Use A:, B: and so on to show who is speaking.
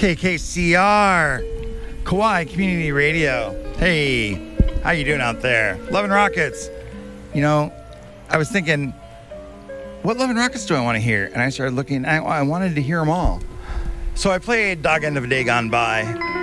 A: KKCR, Kauai Community Radio. Hey, how you doing out there? Love and Rockets. You know, I was thinking, what Love and Rockets do I want to hear? And I started looking, I wanted to hear them all. So I played Dog End of a Day Gone By.